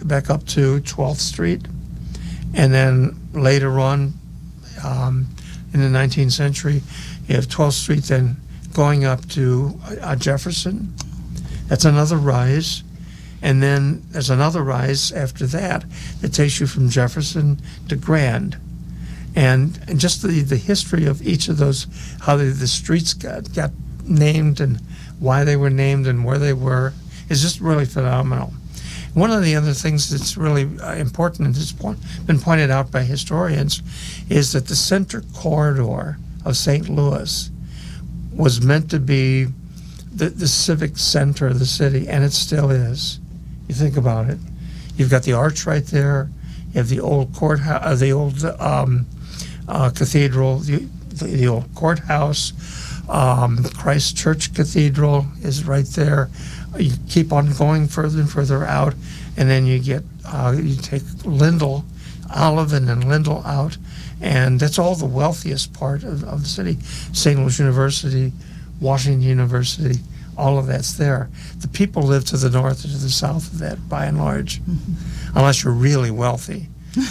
back up to 12th Street, and then later on, in the 19th century, you have 12th Street then going up to Jefferson. That's another rise. And then there's another rise after that that takes you from Jefferson to Grand. And just the history of each of those, how the streets got named and why they were named and where they were, is just really phenomenal. One of the other things that's really important, and has been pointed out by historians, is that the center corridor of St. Louis was meant to be the civic center of the city, and it still is. You think about it. You've got the arch right there. You have the old courthouse, the old cathedral, the old courthouse. Christ Church Cathedral is right there. You keep on going further and further out, and then you get you take Lindell, Olive, and then Lindell out, and that's all the wealthiest part of the city. St. Louis University, Washington University, all of that's there. The people live to the north and to the south of that, by and large, unless you're really wealthy.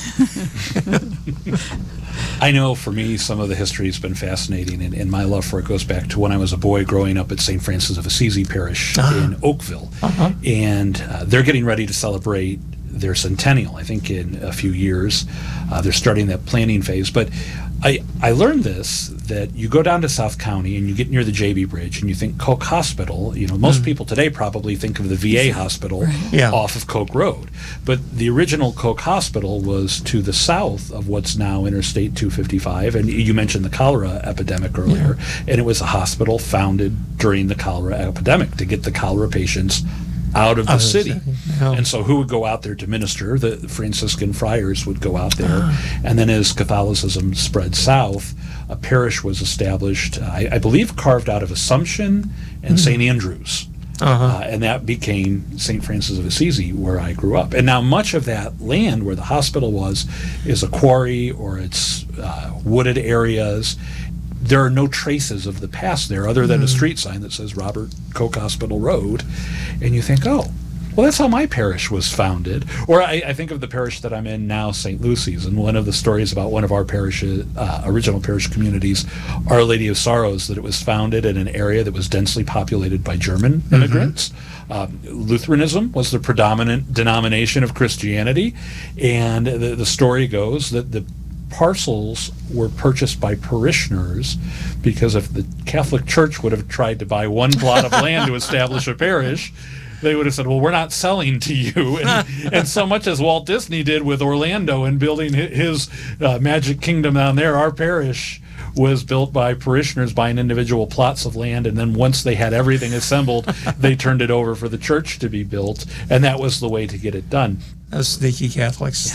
I know for me, some of the history has been fascinating, and my love for it goes back to when I was a boy growing up at St. Francis of Assisi Parish in Oakville. And they're getting ready to celebrate their centennial, I think, in a few years. They're starting that planning phase. But I learned this, that you go down to South County and you get near the JB Bridge and you think Koch Hospital. You know, most people today probably think of the VA hospital off of Koch Road. But the original Koch Hospital was to the south of what's now Interstate 255. And you mentioned the cholera epidemic earlier. And it was a hospital founded during the cholera epidemic to get the cholera patients out of the city. And so who would go out there to minister? The Franciscan friars would go out there. And then as Catholicism spread south, a parish was established, I believe carved out of Assumption and St. Andrews. And that became St. Francis of Assisi, where I grew up. And now much of that land where the hospital was is a quarry, or it's wooded areas. There are no traces of the past there other than a street sign that says Robert Koch Hospital Road. And you think, oh, well, that's how my parish was founded. Or I think of the parish that I'm in now, St. Lucy's, and one of the stories about one of our parishes, original parish communities, Our Lady of Sorrows, that it was founded in an area that was densely populated by German immigrants. Lutheranism was the predominant denomination of Christianity. And the story goes that the parcels were purchased by parishioners, because if the Catholic Church would have tried to buy one plot of land to establish a parish, they would have said, well, we're not selling to you. And so much as Walt Disney did with Orlando and building his Magic Kingdom down there, our parish was built by parishioners buying individual plots of land, and then once they had everything assembled, they turned it over for the church to be built, and that was the way to get it done. Those sneaky Catholics.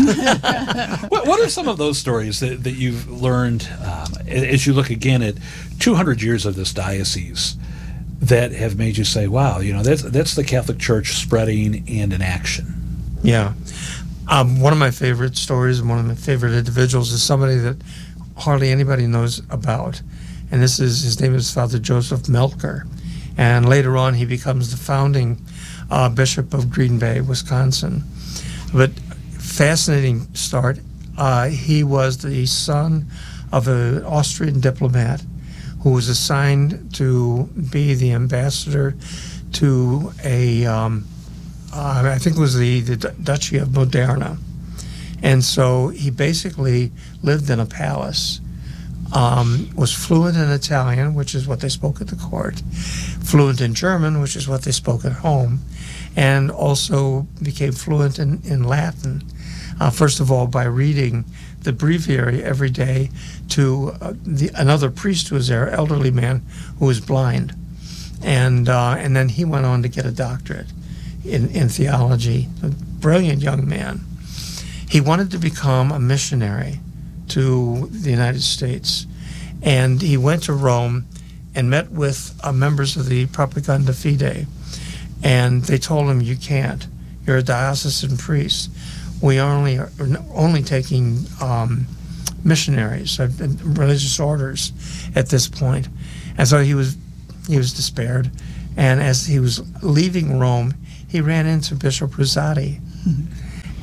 What are some of those stories that you've learned as you look again at 200 years of this diocese that have made you say, wow, you know, that's the Catholic Church spreading and in action? Yeah. One of my favorite stories and one of my favorite individuals is somebody that hardly anybody knows about. And his name is Father Joseph Melker. And later on, he becomes the founding Bishop of Green Bay, Wisconsin. But fascinating start. He was the son of an Austrian diplomat who was assigned to be the ambassador to I think it was the Duchy of Modena. And so he basically lived in a palace, was fluent in Italian, which is what they spoke at the court, fluent in German, which is what they spoke at home, and also became fluent in Latin, first of all by reading the breviary every day to another priest who was there, elderly man who was blind. And then he went on to get a doctorate in theology, a brilliant young man. He wanted to become a missionary to the United States, and he went to Rome and met with members of the Propaganda Fide, and they told him, you can't. You're a diocesan priest. We are only taking missionaries, religious orders at this point. And so he was despaired, and as he was leaving Rome, he ran into Bishop Rosati.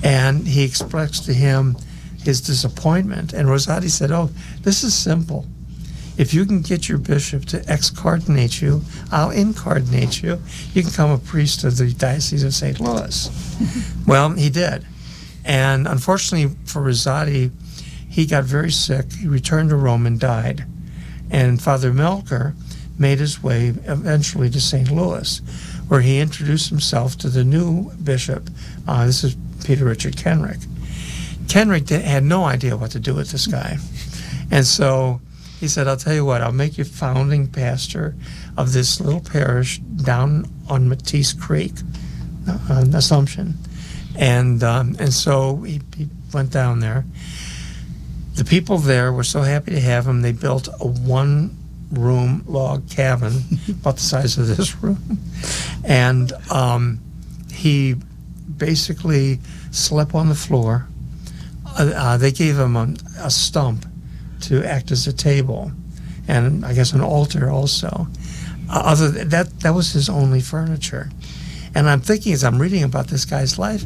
And he expressed to him his disappointment. And Rosati said, "Oh, this is simple. If you can get your bishop to excardinate you, I'll incarnate you. You can become a priest of the Diocese of St. Louis." Well, he did. And unfortunately for Rosati, he got very sick. He returned to Rome and died. And Father Melker made his way eventually to St. Louis, where he introduced himself to the new bishop. This is Peter Richard Kenrick. Kenrick had no idea what to do with this guy. And so he said, "I'll tell you what, I'll make you founding pastor of this little parish down on Matisse Creek, Assumption." And so he went down there. The people there were so happy to have him, they built a one-room log cabin about the size of this room. And he basically slept on the floor. They gave him a stump to act as a table, and I guess an altar also. Other than that was his only furniture. And I'm thinking, as I'm reading about this guy's life,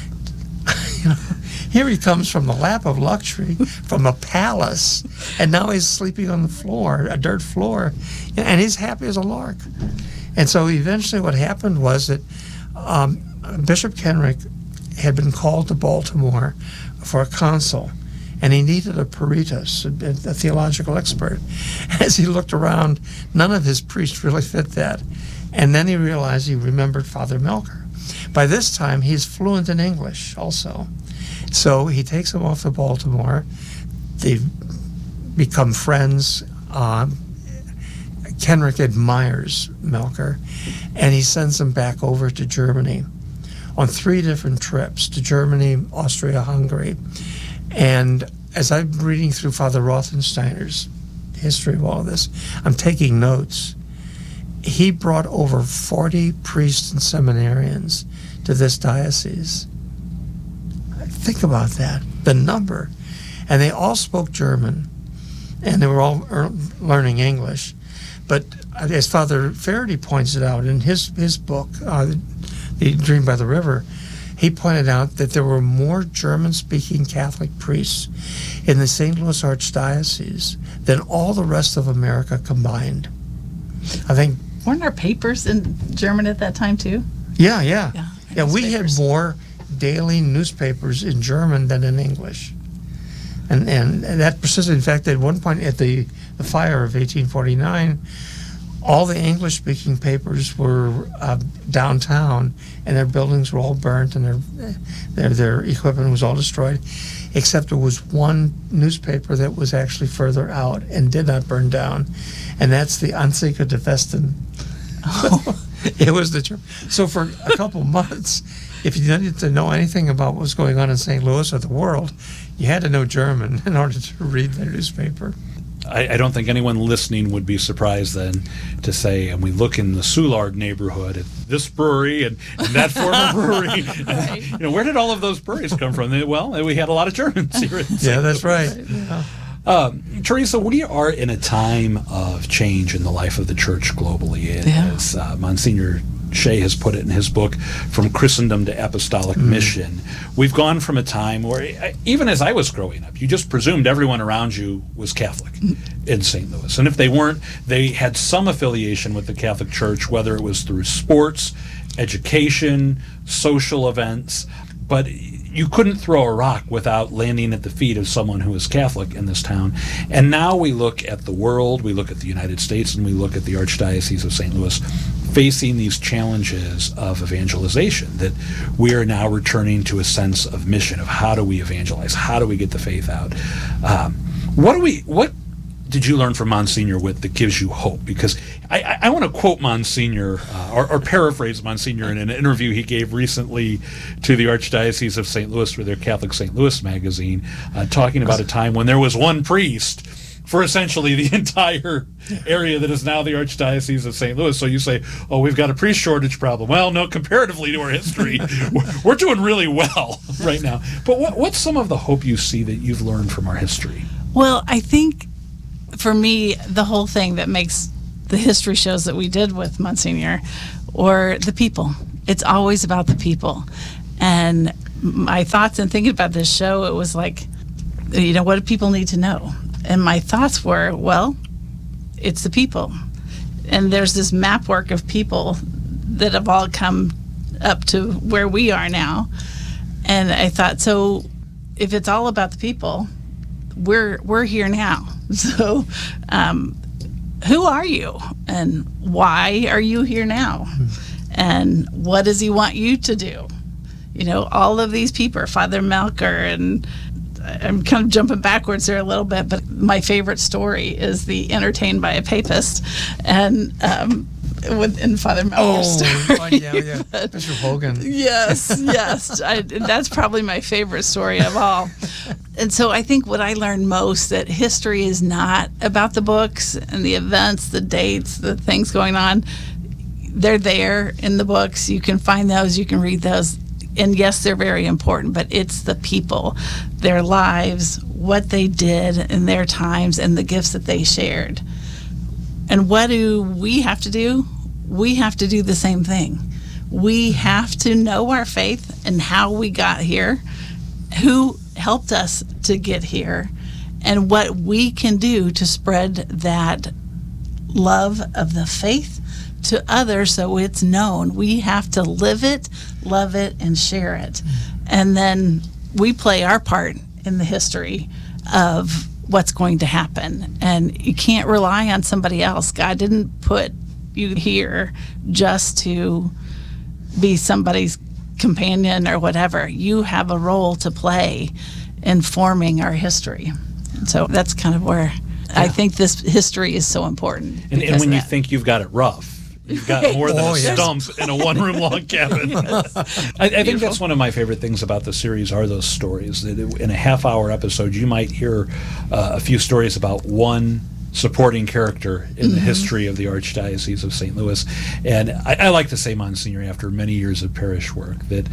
here he comes from the lap of luxury, from a palace, and now he's sleeping on the floor, a dirt floor, and he's happy as a lark. And so eventually what happened was that Bishop Kenrick had been called to Baltimore for a consul, and he needed a peritus, a theological expert. As he looked around, none of his priests really fit that. And then he realized, he remembered Father Melker. By this time, he's fluent in English also. So he takes him off to Baltimore. They become friends. Kenrick admires Melker, and he sends him back over to Germany on 3 different trips, to Germany, Austria, Hungary. And as I'm reading through Father Rothensteiner's history of all this, I'm taking notes. He brought over 40 priests and seminarians to this diocese. Think about that, the number. And they all spoke German, and they were all learning English. But as Father Faraday points it out in his book, The Dream by the River, he pointed out that there were more German-speaking Catholic priests in the St. Louis Archdiocese than all the rest of America combined. I think. Weren't there papers in German at that time too? Yeah. We had Newspapers. more daily newspapers in German than in English, and that persisted. In fact, at one point at the fire of 1849. All the English-speaking papers were downtown, and their buildings were all burnt, and their equipment was all destroyed, except there was one newspaper that was actually further out and did not burn down, and that's the Anzeiger des Westen. Oh. It was the German. So for a couple months, if you needed to know anything about what was going on in St. Louis or the world, you had to know German in order to read their newspaper. I don't think anyone listening would be surprised then to say, and we look in the Soulard neighborhood at this brewery and that former brewery. Right. Where did all of those breweries come from? Well, we had a lot of Germans here. Yeah, that's right. Yeah. Teresa, we are in a time of change in the life of the church globally. As Monsignor Shea has put it in his book, From Christendom to Apostolic Mission. We've gone from a time where, even as I was growing up, you just presumed everyone around you was Catholic in St. Louis. And if they weren't, they had some affiliation with the Catholic Church, whether it was through sports, education, social events. But you couldn't throw a rock without landing at the feet of someone who is Catholic in this town. And now we look at the world, we look at the United States, and we look at the Archdiocese of St. Louis facing these challenges of evangelization, that we are now returning to a sense of mission, of how do we evangelize, how do we get the faith out. What did you learn from Monsignor Witt that gives you hope? Because I want to quote Monsignor, or paraphrase Monsignor in an interview he gave recently to the Archdiocese of St. Louis for their Catholic St. Louis magazine, talking about a time when there was one priest for essentially the entire area that is now the Archdiocese of St. Louis. So you say, oh, we've got a priest shortage problem. Well, no, comparatively to our history, we're doing really well right now. But what's some of the hope you see that you've learned from our history? Well, I think for me, the whole thing that makes the history shows that we did with Monsignor, or the people. It's always about the people. And my thoughts in thinking about this show, it was like, what do people need to know? And my thoughts were, well, it's the people. And there's this map work of people that have all come up to where we are now. And I thought, so if it's all about the people, we're here now. So who are you? And why are you here now? And what does he want you to do? All of these people, Father Melcher, and I'm kind of jumping backwards there a little bit, but my favorite story is the entertained by a papist, and in Father Melcher's story. Yeah. Mr. Hogan. Yes. That's probably my favorite story of all. And so I think what I learned most, that history is not about the books and the events, the dates, the things going on. They're there in the books. You can find those, you can read those. And yes, they're very important, but it's the people, their lives, what they did in their times, and the gifts that they shared. And what do we have to do? We have to do the same thing. We have to know our faith and how we got here, who helped us to get here, and what we can do to spread that love of the faith to others so it's known. We have to live it, love it, and share it. And then we play our part in the history of what's going to happen. And you can't rely on somebody else. God didn't put you here just to be somebody's companion or whatever. You have a role to play in forming our history. So that's kind of where I think this history is so important. And when you think you've got it rough, you've got more than a stump in a one-room log cabin. I think that's one of my favorite things about the series are those stories. That in a half-hour episode, you might hear a few stories about one supporting character in the history of the Archdiocese of St. Louis. And I like to say, Monsignor, after many years of parish work, that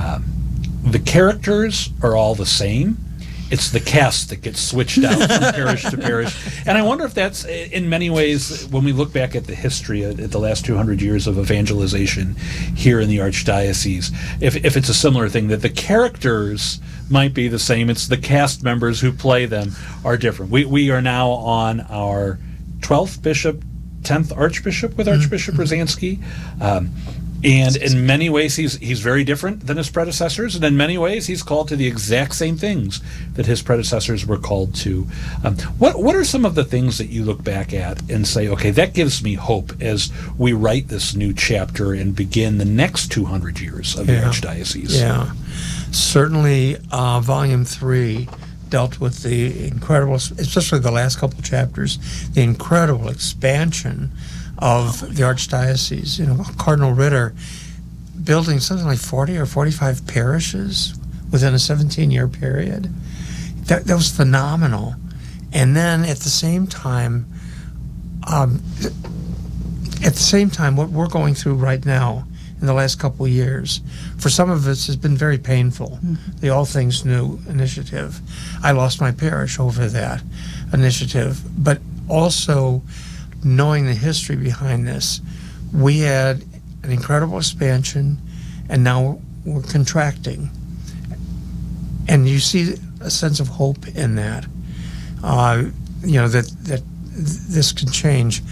the characters are all the same. It's the cast that gets switched out from parish to parish. And I wonder if that's, in many ways, when we look back at the history, at the last 200 years of evangelization here in the Archdiocese, if it's a similar thing, that the characters might be the same. It's the cast members who play them are different. We are now on our 12th bishop, 10th archbishop with Archbishop Rosansky. And in many ways, he's very different than his predecessors, and in many ways, he's called to the exact same things that his predecessors were called to. What are some of the things that you look back at and say, okay, that gives me hope as we write this new chapter and begin the next 200 years of the Archdiocese? Yeah, certainly Volume 3 dealt with the incredible, especially the last couple chapters, the incredible expansion of the Archdiocese. Cardinal Ritter building something like 40 or 45 parishes within a 17-year period. That was phenomenal. And then at the same time, what we're going through right now in the last couple of years, for some of us has been very painful. The All Things New initiative. I lost my parish over that initiative, but also knowing the history behind this, we had an incredible expansion, and now we're contracting. And you see a sense of hope in that, that this can change.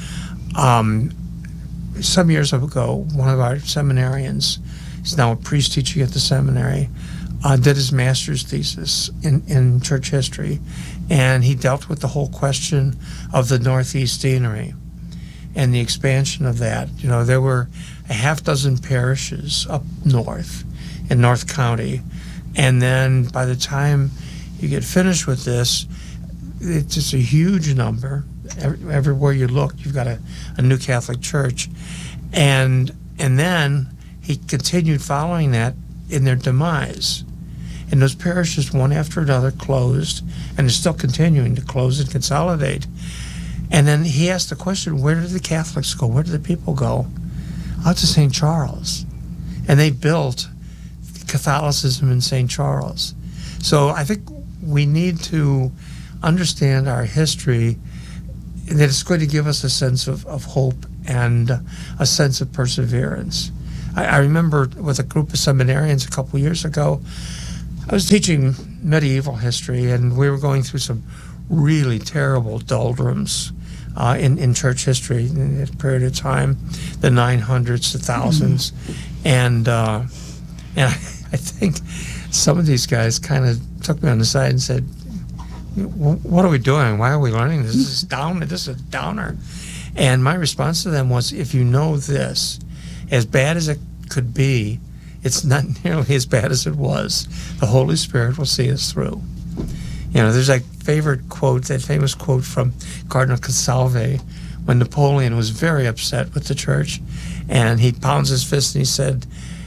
Some years ago, one of our seminarians, he's now a priest teaching at the seminary, did his master's thesis in church history, and he dealt with the whole question of the Northeast Deanery and the expansion of that. There were a half dozen parishes up north in North County, and then by the time you get finished with this, it's just a huge number. Everywhere you look, you've got a new Catholic church, and then he continued following that in their demise. And those parishes, one after another, closed, and are still continuing to close and consolidate. And then he asked the question, where did the Catholics go? Where did the people go? Out to St. Charles. And they built Catholicism in St. Charles. So I think we need to understand our history, that it's going to give us a sense of hope and a sense of perseverance. I remember with a group of seminarians a couple years ago, I was teaching medieval history, and we were going through some really terrible doldrums in church history in that period of time, the 900s, the thousands, and I think some of these guys kind of took me on the side and said, "What are we doing? Why are we learning this? This is a downer." And my response to them was, "If you know this, as bad as it could be, it's not nearly as bad as it was. The Holy Spirit will see us through." There's that favorite quote, that famous quote from Cardinal Consalvi, when Napoleon was very upset with the church, and he pounds his fist and he said,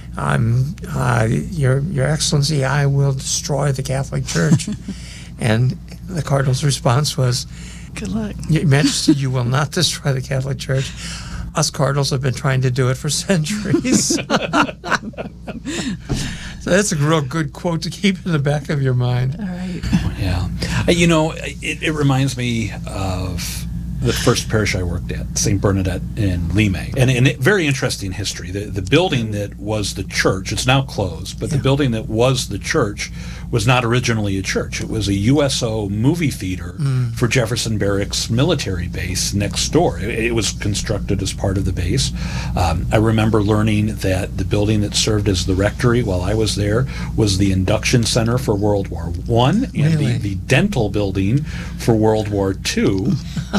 Your Excellency, I will destroy the Catholic Church. And the Cardinal's response was, "Good luck. Your Majesty, you will not destroy the Catholic Church. Us Cardinals have been trying to do it for centuries." So that's a real good quote to keep in the back of your mind. All right. Yeah. It reminds me of the first parish I worked at, St. Bernadette in Limay. And a very interesting history. The building that was the church, it's now closed, but the building that was the church was not originally a church. It was a USO movie theater for Jefferson Barracks military base next door. It was constructed as part of the base. I remember learning that the building that served as the rectory while I was there was the induction center for World War I, and Really? the dental building for World War II.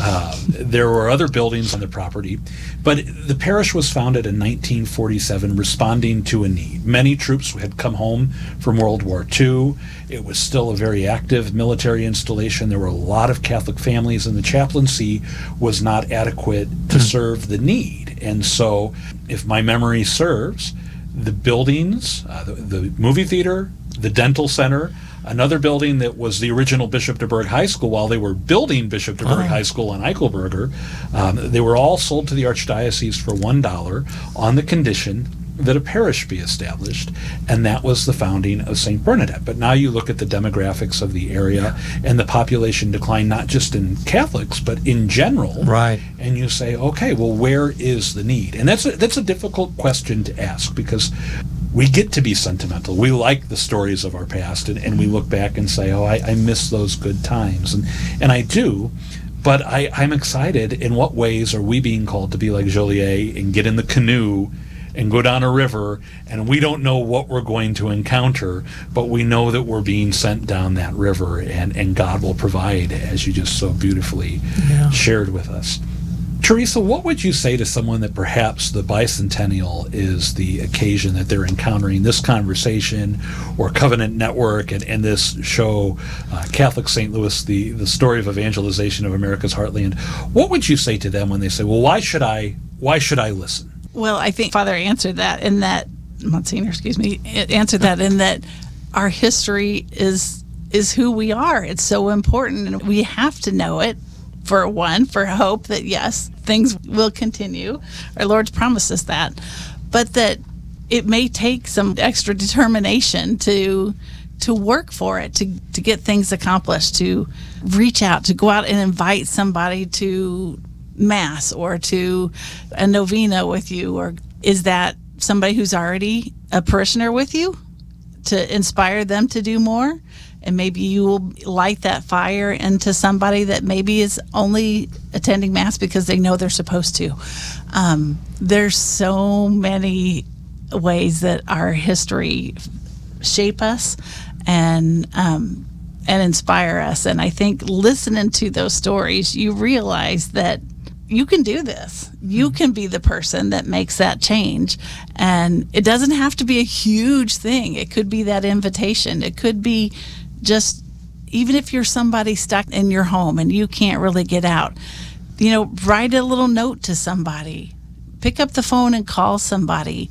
There were other buildings on the property, but the parish was founded in 1947 responding to a need. Many troops had come home from World War II. It was still a very active military installation. There were a lot of Catholic families, and the chaplaincy was not adequate to serve the need. And so, if my memory serves, the buildings, the movie theater, the dental center, another building that was the original Bishop de Burgh High School while they were building Bishop de Burgh High School on Eichelberger. They were all sold to the Archdiocese for $1 on the condition that a parish be established, and that was the founding of St. Bernadette. But now you look at the demographics of the area and the population decline, not just in Catholics, but in general. Right. And you say, okay, well, where is the need? And that's a difficult question to ask, because we get to be sentimental. We like the stories of our past, and we look back and say, oh, I miss those good times. And I do, but I'm excited. In what ways are we being called to be like Joliet and get in the canoe and go down a river, and we don't know what we're going to encounter, but we know that we're being sent down that river, and God will provide, as you just so beautifully shared with us. Teresa, what would you say to someone that perhaps the bicentennial is the occasion that they're encountering this conversation, or Covenant Network and this show, Catholic St. Louis, the story of evangelization of America's heartland? What would you say to them when they say, well, why should I listen? Well, I think Father answered that in that, Monsignor, answered that in that our history is who we are. It's so important, and we have to know it, for hope that, yes, things will continue. Our Lord's promised us that. But that it may take some extra determination to work for it, to get things accomplished, to reach out, to go out and invite somebody to Mass or to a novena with you. Or is that somebody who's already a parishioner with you, to inspire them to do more? And maybe you will light that fire into somebody that maybe is only attending Mass because they know they're supposed to. There's so many ways that our history shape us and inspire us. And I think listening to those stories, you realize that you can do this. You can be the person that makes that change. And it doesn't have to be a huge thing. It could be that invitation. It could be just, even if you're somebody stuck in your home and you can't really get out, write a little note to somebody. Pick up the phone and call somebody.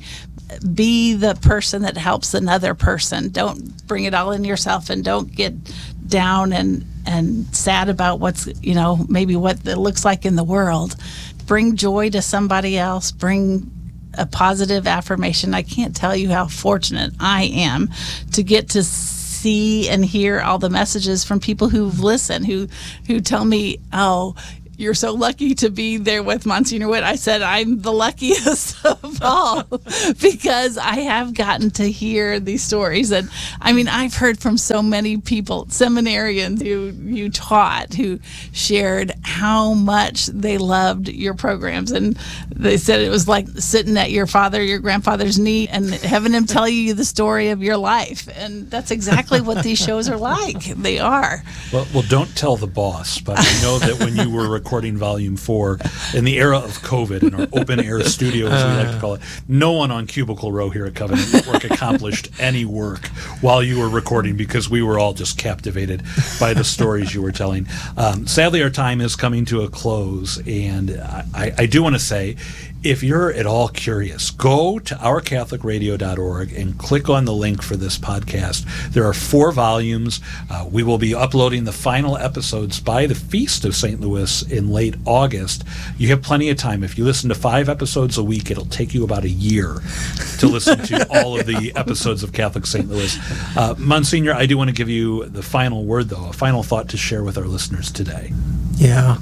Be the person that helps another person. Don't bring it all in yourself, and don't get down and sad about what's, maybe what it looks like in the world. Bring joy to somebody else. Bring a positive affirmation. I can't tell you how fortunate I am to get to see and hear all the messages from people who've listened, who tell me, oh, you're so lucky to be there with Monsignor Witt. I said, I'm the luckiest of all because I have gotten to hear these stories. And I mean, I've heard from so many people, seminarians who you taught, who shared how much they loved your programs. And they said it was like sitting at your grandfather's knee and having him tell you the story of your life. And that's exactly what these shows are like. They are. Well, don't tell the boss, but I know that when you were recording Volume 4 in the era of COVID in our open-air studio, as we like to call it, no one on Cubicle Row here at Covenant Network accomplished any work while you were recording because we were all just captivated by the stories you were telling. Sadly, our time is coming to a close, and I do want to say, if you're at all curious, go to ourcatholicradio.org and click on the link for this podcast. There are 4 volumes. We will be uploading the final episodes by the Feast of St. Louis in late August. You have plenty of time. If you listen to 5 episodes a week, it'll take you about a year to listen to all of the episodes of Catholic St. Louis. Monsignor, I do want to give you the final word, though, a final thought to share with our listeners today. Yeah.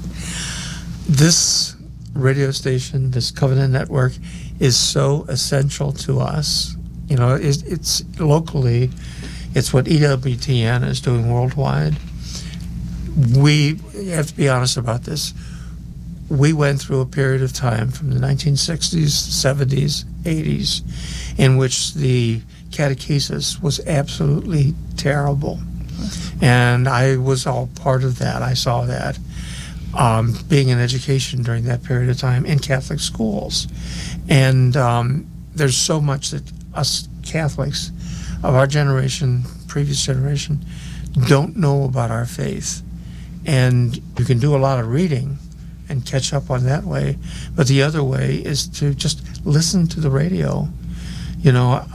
This radio station, this Covenant Network, is so essential to us. You know, it's locally, it's what EWTN is doing worldwide. We have to be honest about this. We went through a period of time from the 1960s, 70s, 80s, in which the catechesis was absolutely terrible. And I was all part of that. I saw that. Being in education during that period of time in Catholic schools. And there's so much that us Catholics of our generation, previous generation, don't know about our faith. And you can do a lot of reading and catch up on that way. But the other way is to just listen to the radio. You know,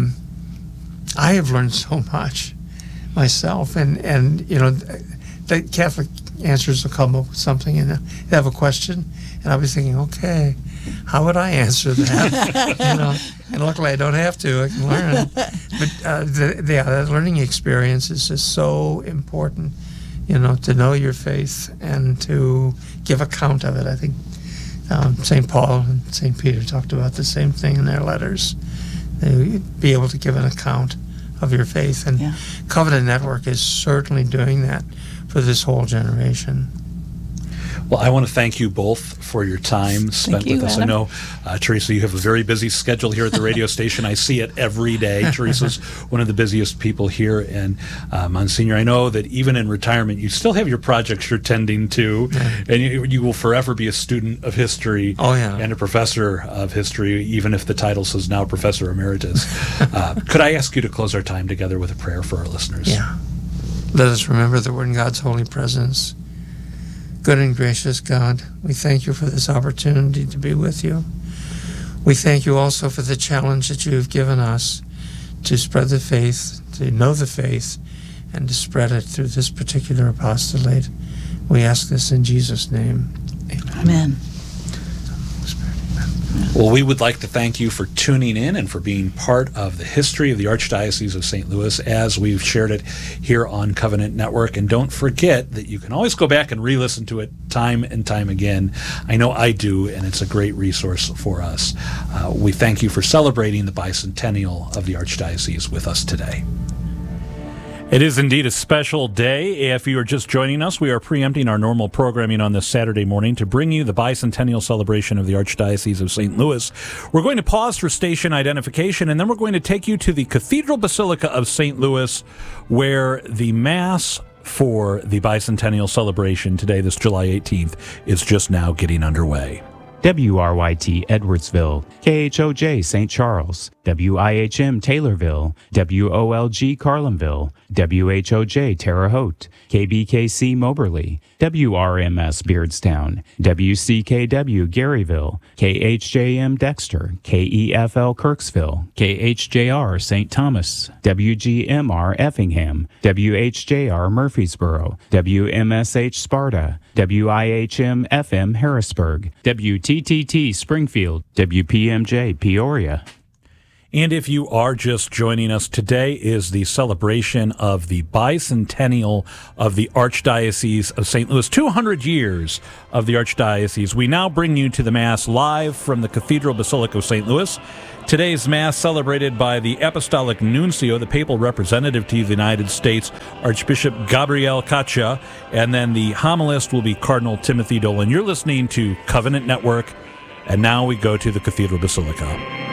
I have learned so much myself. And you know, the Catholic answers will come up with something and they have a question, and I'll be thinking, okay, how would I answer that? You know, and luckily I don't have to. I can learn. But the learning experience is just so important, you know, to know your faith and to give account of it. I think St. Paul and St. Peter talked about the same thing in their letters. Be able to give an account of your faith, and Covenant Network is certainly doing that for this whole generation. Well, I want to thank you both for your time spent with us. Adam. I know, Teresa, you have a very busy schedule here at the radio station. I see it every day. Teresa's one of the busiest people here. And Monsignor, I know that even in retirement, you still have your projects you're tending to, and you will forever be a student of history and a professor of history, even if the title says now Professor Emeritus. Could I ask you to close our time together with a prayer for our listeners? Yeah. Let us remember that we're in God's holy presence. Good and gracious God, we thank you for this opportunity to be with you. We thank you also for the challenge that you have given us to spread the faith, to know the faith, and to spread it through this particular apostolate. We ask this in Jesus' name. Amen. Amen. Well, we would like to thank you for tuning in and for being part of the history of the Archdiocese of St. Louis as we've shared it here on Covenant Network. And don't forget that you can always go back and re-listen to it time and time again. I know I do, and it's a great resource for us. We thank you for celebrating the bicentennial of the Archdiocese with us today. It is indeed a special day. If you are just joining us, we are preempting our normal programming on this Saturday morning to bring you the bicentennial celebration of the Archdiocese of St. Louis. We're going to pause for station identification, and then we're going to take you to the Cathedral Basilica of St. Louis, where the Mass for the bicentennial celebration today, this July 18th, is just now getting underway. WRYT Edwardsville, KHOJ St. Charles, WIHM Taylorville, WOLG Carlinville, WHOJ Terre Haute, KBKC Moberly, WRMS Beardstown, WCKW Garyville, KHJM Dexter, KEFL Kirksville, KHJR St. Thomas, WGMR Effingham, WHJR Murfreesboro, WMSH Sparta, WIHM FM Harrisburg, WTTT Springfield, WPMJ Peoria. And if you are just joining us, today is the celebration of the bicentennial of the Archdiocese of St. Louis, 200 years of the Archdiocese. We now bring you to the Mass live from the Cathedral Basilica of St. Louis. Today's Mass celebrated by the Apostolic Nuncio, the papal representative to the United States, Archbishop Gabriel Caccia, and then the homilist will be Cardinal Timothy Dolan. You're listening to Covenant Network, and now we go to the Cathedral Basilica.